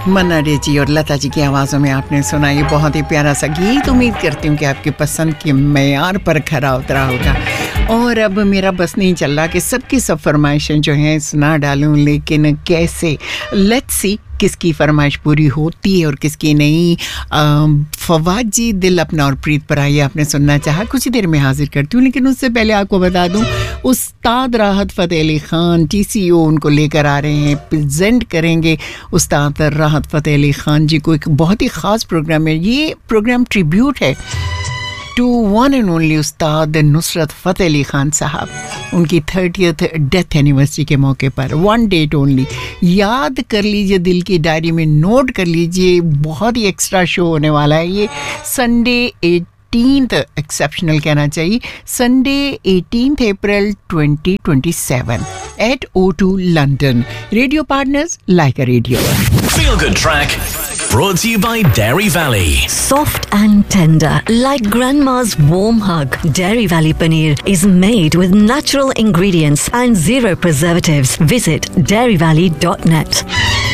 मन्ना day जी और लता जी की आवाज़ों में आपने सुना ये बहुत ही प्यारा सा गीत। उम्मीद करती हूँ कि आपकी पसंद के मेयार पर खरा उतरा होगा। और अब मेरा बस नहीं चल रहा कि सबकी सब फरमाइशें जो हैं सुना डालूं, लेकिन कैसे, लेट्स सी किसकी फरमाइश पूरी होती है और किसकी नहीं। फवाद जी दिल अपना और प्रीत पर आइए आपने सुनना चाहा, कुछ ही देर में हाजिर करती हूँ। लेकिन उससे पहले आपको बता दूँ, उस्ताद राहत फ़तेह अली ख़ान TCO उनको लेकर आ रहे हैं, प्रेजेंट करेंगे उस्ताद राहत फ़तेह अली ख़ान जी को। एक बहुत ही ख़ास प्रोग्राम है ये, प्रोग्राम ट्रिब्यूट है टू वन एंड ओनली उस्ताद नुसरत फ़तेह अली ख़ान साहब, उनकी 30th डेथ एनिवर्सरी के मौके पर। वन डेट ओनली, याद कर लीजिए, दिल की डायरी में नोट कर लीजिए। बहुत ही एक्स्ट्रा शो होने वाला है ये। संडे 18th, एक्सेप्शनल कहना चाहिए, Sunday 18th April 2027 at O2 London. Radio partners like a radio. Feel Good Track brought to you by Dairy Valley. Soft and tender, like grandma's warm hug. Dairy Valley Paneer is made with natural ingredients and zero preservatives. Visit dairyvalley.net.